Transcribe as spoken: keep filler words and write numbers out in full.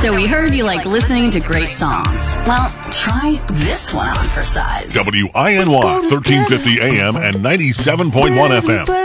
So we heard you like listening to great songs. Well, try this one on for size. W I N Y, thirteen fifty A M and ninety-seven point one F M.